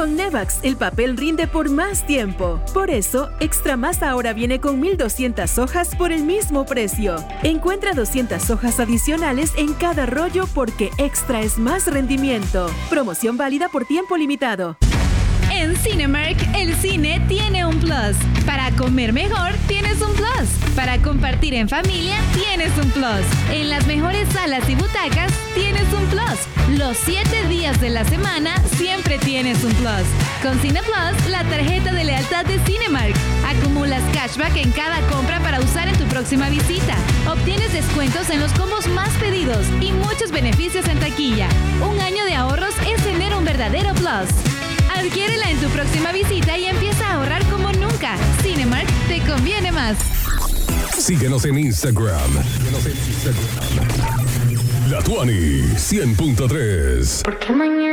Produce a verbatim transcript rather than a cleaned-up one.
Con Nevax, el papel rinde por más tiempo. Por eso, Extra Más ahora viene con mil doscientas hojas por el mismo precio. Encuentra doscientas hojas adicionales en cada rollo porque Extra es más rendimiento. Promoción válida por tiempo limitado. En Cinemark, el cine tiene un plus. Para comer mejor, tienes un plus. Para compartir en familia, tienes un plus. En las mejores salas y butacas, tienes un plus. Los siete días de la semana, siempre tienes un plus. Con Cine Plus, la tarjeta de lealtad de Cinemark. Acumulas cashback en cada compra para usar en tu próxima visita. Obtienes descuentos en los combos más pedidos y muchos beneficios en taquilla. Un año de ahorros es tener un verdadero plus. Adquiérela en tu próxima visita y empieza a ahorrar como nunca. Cinemark te conviene más. Síguenos en Instagram. Síguenos en Instagram. La Tuani cien punto tres. Porque mañana